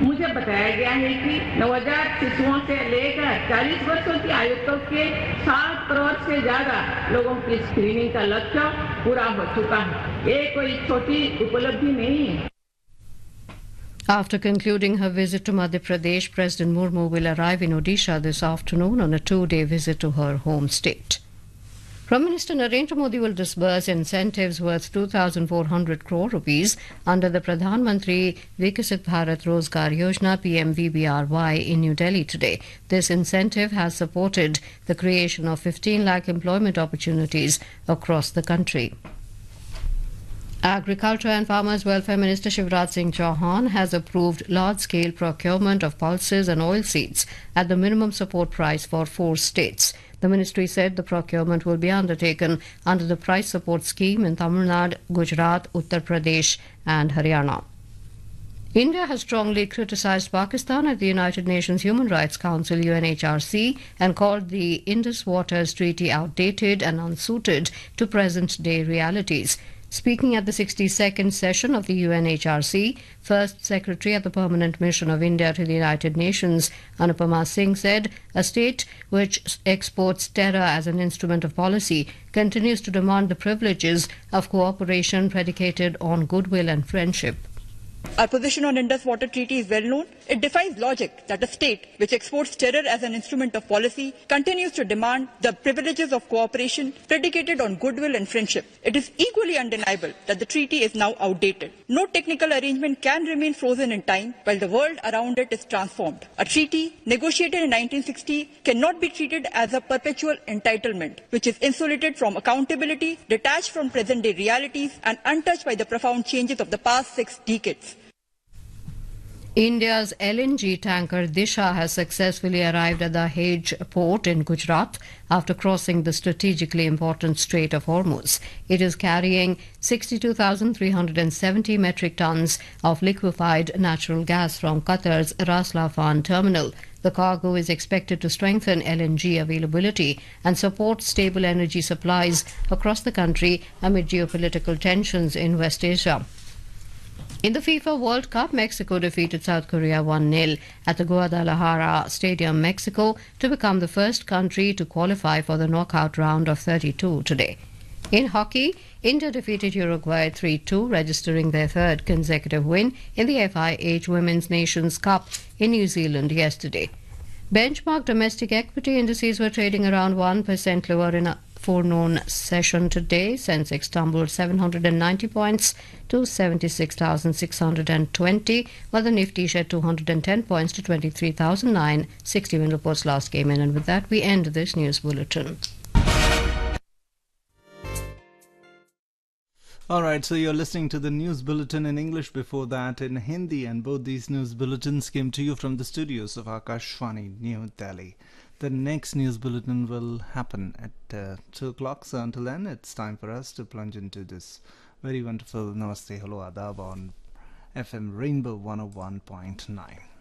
मुझे बताया गया है कि नवजात शिशुओं से लेकर 40 वर्षों की आयु तक के 7 करोड़ से ज्यादा लोगों की स्क्रीनिंग का लक्ष्य पूरा हो चुका है। ये कोई छोटी उपलब्धि नहीं है। After concluding her visit to Madhya Pradesh, President Murmu will arrive in Odisha this afternoon on a 2-day visit to her home state. Prime Minister Narendra Modi will disburse incentives worth 2,400 crore rupees under the Pradhan Mantri Vikasit Bharat Rozgar Yojana PMVBRY in New Delhi today. This incentive has supported the creation of 15 lakh employment opportunities across the country. Agriculture and Farmers Welfare Minister Shivraj Singh Chauhan has approved large-scale procurement of pulses and oilseeds at the minimum support price for 4 states. The ministry said the procurement will be undertaken under the price support scheme in Tamil Nadu, Gujarat, Uttar Pradesh and Haryana. India has strongly criticized Pakistan at the United Nations Human Rights Council UNHRC and called the Indus Waters Treaty outdated and unsuited to present-day realities. Speaking at the 62nd session of the UNHRC, First Secretary at the Permanent Mission of India to the United Nations, Anupama Singh, said a state which exports terror as an instrument of policy continues to demand the privileges of cooperation predicated on goodwill and friendship. Our position on Indus Water Treaty is well known. It defies logic that a state which exports terror as an instrument of policy continues to demand the privileges of cooperation predicated on goodwill and friendship. It is equally undeniable that the treaty is now outdated. No technical arrangement can remain frozen in time while the world around it is transformed. A treaty negotiated in 1960 cannot be treated as a perpetual entitlement, which is insulated from accountability, detached from present-day realities, and untouched by the profound changes of the past 6 decades. India's LNG tanker Disha has successfully arrived at the Dahej port in Gujarat after crossing the strategically important Strait of Hormuz. It is carrying 62,370 metric tons of liquefied natural gas from Qatar's Ras Laffan terminal. The cargo is expected to strengthen LNG availability and support stable energy supplies across the country amid geopolitical tensions in West Asia. In the FIFA World Cup, Mexico defeated South Korea 1-0 at the Guadalajara Stadium, Mexico, to become the first country to qualify for the knockout round of 32 today. In hockey, India defeated Uruguay 3-2, registering their third consecutive win in the FIH Women's Nations Cup in New Zealand yesterday. Benchmark domestic equity indices were trading around 1% lower in a forenoon session today. Sensex tumbled 790 points to 76,620, while the Nifty shed 210 points to 23,960 when reports last came in. And with that, we end this news bulletin. Alright, so you're listening to the news bulletin in English, before that in Hindi, and both these news bulletins came to you from the studios of Akashvani, New Delhi. The next news bulletin will happen at 2 o'clock, so until then it's time for us to plunge into this very wonderful Namaste Hello Adab on FM Rainbow 101.9.